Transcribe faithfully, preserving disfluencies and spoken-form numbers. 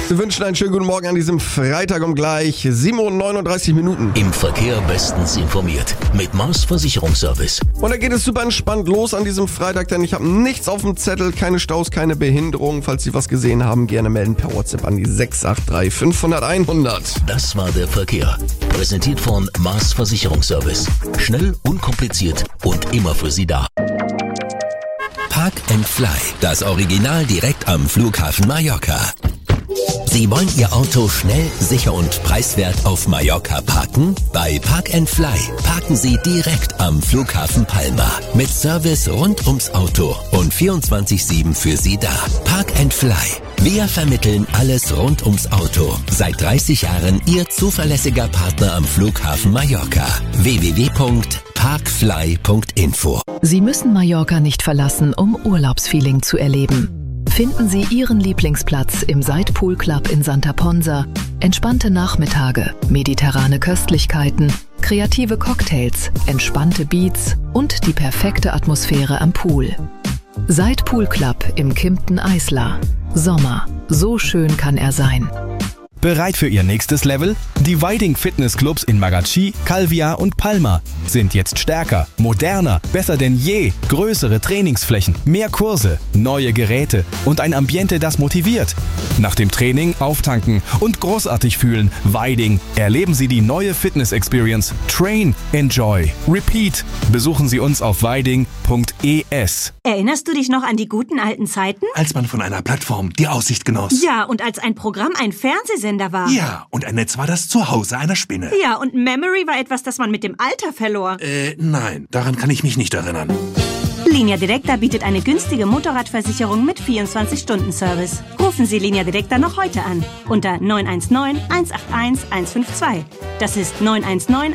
Wir wünschen einen schönen guten Morgen an diesem Freitag um gleich sieben Uhr neununddreißig Minuten. Im Verkehr bestens informiert mit Mars Versicherungsservice. Und da geht es super entspannt los an diesem Freitag, denn ich habe nichts auf dem Zettel, keine Staus, keine Behinderung. Falls Sie was gesehen haben, gerne melden per WhatsApp an die sechs acht drei fünfhundert einhundert. Das war der Verkehr. Präsentiert von Mars Versicherungsservice. Schnell, unkompliziert und immer für Sie da. Park and Fly, das Original direkt am Flughafen Mallorca. Sie wollen Ihr Auto schnell, sicher und preiswert auf Mallorca parken? Bei Park and Fly parken Sie direkt am Flughafen Palma. Mit Service rund ums Auto und vierundzwanzig sieben für Sie da. Park and Fly. Wir vermitteln alles rund ums Auto. Seit dreißig Jahren Ihr zuverlässiger Partner am Flughafen Mallorca. w w w punkt parkfly punkt info. Sie müssen Mallorca nicht verlassen, um Urlaubsfeeling zu erleben. Finden Sie Ihren Lieblingsplatz im Side Pool Club in Santa Ponsa. Entspannte Nachmittage, mediterrane Köstlichkeiten, kreative Cocktails, entspannte Beats und die perfekte Atmosphäre am Pool. Side Pool Club im Kimpton Isla. Sommer, so schön kann er sein. Bereit für Ihr nächstes Level? Die Weiding Fitnessclubs in Magachi, Calvia und Palma sind jetzt stärker, moderner, besser denn je. Größere Trainingsflächen, mehr Kurse, neue Geräte und ein Ambiente, das motiviert. Nach dem Training auftanken und großartig fühlen. Weiding. Erleben Sie die neue Fitness-Experience. Train, enjoy, repeat. Besuchen Sie uns auf weiding punkt e s. Erinnerst du dich noch an die guten alten Zeiten? Als man von einer Plattform die Aussicht genoss. Ja, und als ein Programm ein Fernsehsender war. Ja, und ein Netz war das Zuhause einer Spinne. Ja, und Memory war etwas, das man mit dem Alter verlor. Äh, nein, daran kann ich mich nicht erinnern. Linea Directa bietet eine günstige Motorradversicherung mit vierundzwanzig Stunden Service. Rufen Sie Linea Directa noch heute an unter neun eins neun, eins acht eins, eins fünf zwei. Das ist neun eins neun,